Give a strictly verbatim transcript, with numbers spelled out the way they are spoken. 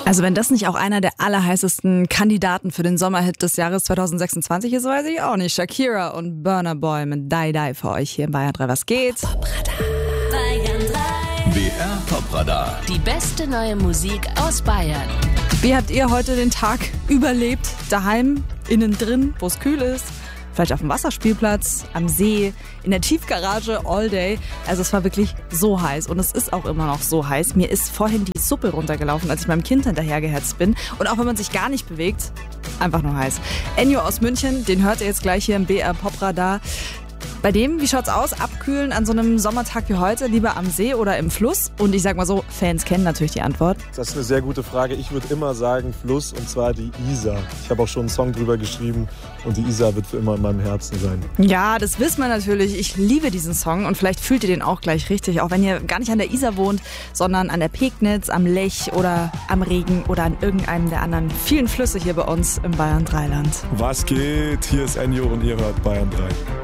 Also wenn das nicht auch einer der allerheißesten Kandidaten für den Sommerhit des Jahres zwanzig sechsundzwanzig ist, weiß ich auch nicht. Shakira und Burna Boy mit Die Die für euch hier in Bayern drei. Was geht? Bayern drei. B R Popradar. Die beste neue Musik aus Bayern. Wie habt ihr heute den Tag überlebt? Daheim, innen drin, wo es kühl ist? Vielleicht auf dem Wasserspielplatz, am See, in der Tiefgarage, all day. Also es war wirklich so heiß und es ist auch immer noch so heiß. Mir ist vorhin die Suppe runtergelaufen, als ich meinem Kind hinterhergehetzt bin. Und auch wenn man sich gar nicht bewegt, einfach nur heiß. Ennio aus München, den hört ihr jetzt gleich hier im B R Popradar. Bei dem, wie schaut's aus? Abkühlen an so einem Sommertag wie heute? Lieber am See oder im Fluss? Und ich sag mal so, Fans kennen natürlich die Antwort. Das ist eine sehr gute Frage. Ich würde immer sagen Fluss, und zwar die Isar. Ich habe auch schon einen Song drüber geschrieben und die Isar wird für immer in meinem Herzen sein. Ja, das wissen wir natürlich. Ich liebe diesen Song und vielleicht fühlt ihr den auch gleich richtig, auch wenn ihr gar nicht an der Isar wohnt, sondern an der Pegnitz, am Lech oder am Regen oder an irgendeinem der anderen vielen Flüsse hier bei uns im Bayern drei Land. Was geht? Hier ist Ennio und ihr hört Bayern drei.